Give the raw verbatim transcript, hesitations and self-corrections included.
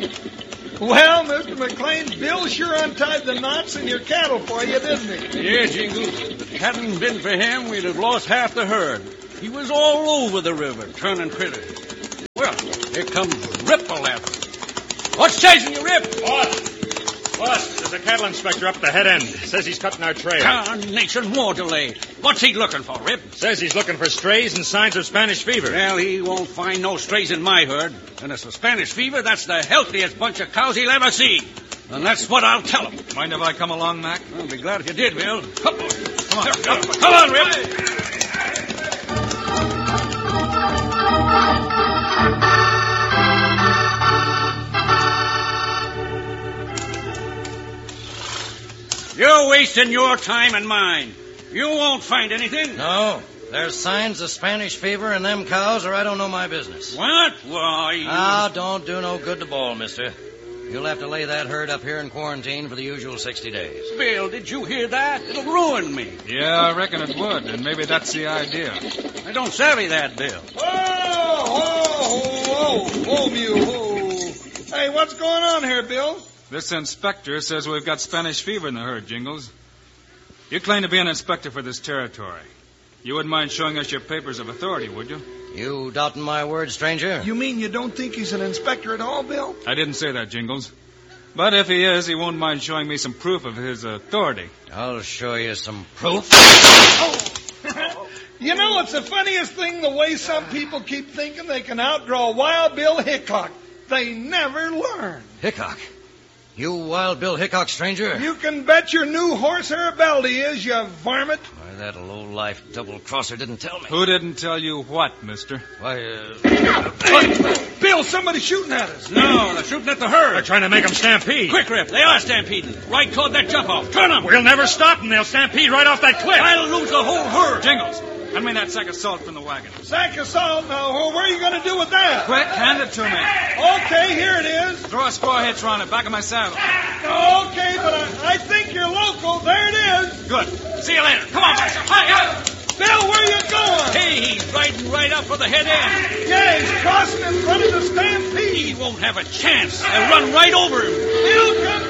Well, Mister McLean, Bill sure untied the knots in your cattle for you, didn't he? Yeah, Jingles. If it hadn't been for him, we'd have lost half the herd. He was all over the river, turning critters. Well, here comes Ripple after him. What's chasing you, Rip? Boss! Boss, there's a cattle inspector up the head end. Says he's cutting our trail. Carnation, more delay. What's he looking for, Rip? Says he's looking for strays and signs of Spanish fever. Well, he won't find no strays in my herd. And it's a Spanish fever, that's the healthiest bunch of cows he'll ever see. And that's what I'll tell him. Mind if I come along, Mac? I'll be glad if you did, Bill. Come on. Come on. Come, come on, Rip. You're wasting your time and mine. You won't find anything. No, there's signs of Spanish fever in them cows, or I don't know my business. What? Why, you... Ah, don't do no good to ball, mister. You'll have to lay that herd up here in quarantine for the usual sixty days. Bill, did you hear that? It'll ruin me. Yeah, I reckon it would, and maybe that's the idea. I don't savvy that, Bill. Whoa, whoa, whoa, whoa, Mew, whoa. Hey, what's going on here, Bill? This inspector says we've got Spanish fever in the herd, Jingles. You claim to be an inspector for this territory. You wouldn't mind showing us your papers of authority, would you? You doubting my word, stranger? You mean you don't think he's an inspector at all, Bill? I didn't say that, Jingles. But if he is, he won't mind showing me some proof of his authority. I'll show you some proof. Oh. You know, it's the funniest thing the way some people keep thinking they can outdraw Wild Bill Hickok. They never learn. Hickok? You Wild Bill Hickok, stranger? You can bet your new horsehair belt he is, you varmint. Why, that low-life double-crosser didn't tell me. Who didn't tell you what, mister? Why, uh... Hey, Bill, somebody's shooting at us. No, they're shooting at the herd. They're trying to make them stampede. Quick, Rip, they are stampeding. Right toward that jump-off. Turn them. We'll never stop them. They'll stampede right off that cliff. I'll lose the whole herd. Jingles, hand me that sack of salt from the wagon. Sack of salt? Now, what are you going to do with that? Quick, hand it to me. Okay, here it is. Throw a squaw hitch around the back of my saddle. Okay, but I, I think you're local. There it is. Good. See you later. Come on, Marshal. Hi, hi. Bill, where you going? Hey, he's riding right up for the head end. Yeah, he's crossing in front of the stampede. He won't have a chance. They'll run right over him. He'll come